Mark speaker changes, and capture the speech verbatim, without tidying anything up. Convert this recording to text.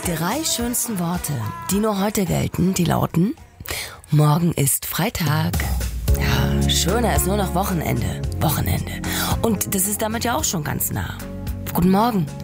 Speaker 1: Die drei schönsten Worte, die nur heute gelten, die lauten: Morgen ist Freitag. Ja, schöner ist nur noch Wochenende. Wochenende. Und das ist damit ja auch schon ganz nah. Guten Morgen.